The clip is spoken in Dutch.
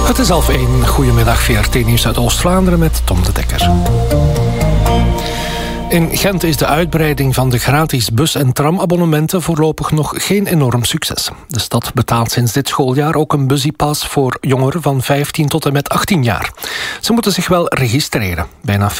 Het is 12:30. Goedemiddag, VRT Nieuws uit Oost-Vlaanderen met Tom de Dekker. In Gent is de uitbreiding van de gratis bus- en tramabonnementen voorlopig nog geen enorm succes. De stad betaalt sinds dit schooljaar ook een busiepas voor jongeren van 15 tot en met 18 jaar. Ze moeten zich wel registreren. Bijna